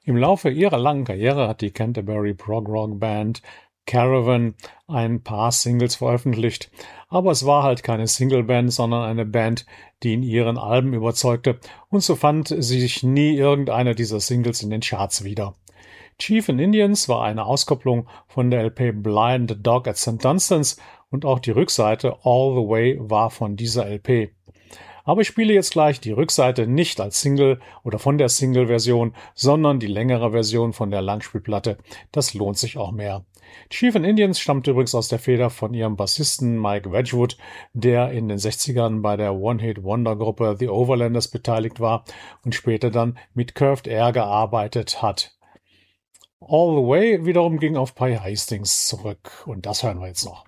Im Laufe ihrer langen Karriere hat die Canterbury Prog Rock Band Caravan ein paar Singles veröffentlicht, aber es war halt keine Singleband, sondern eine Band, die in ihren Alben überzeugte, und so fand sich nie irgendeine dieser Singles in den Charts wieder. Chief in Indians war eine Auskopplung von der LP Blind Dog at St. Dunstan's und auch die Rückseite All the Way war von dieser LP. Aber ich spiele jetzt gleich die Rückseite nicht als Single oder von der Single-Version, sondern die längere Version von der Langspielplatte. Das lohnt sich auch mehr. Chief in Indians stammt übrigens aus der Feder von ihrem Bassisten Mike Wedgwood, der in den 60ern bei der One-Hit-Wonder-Gruppe The Overlanders beteiligt war und später dann mit Curved Air gearbeitet hat. All the Way wiederum ging auf Pi Hastings zurück und das hören wir jetzt noch.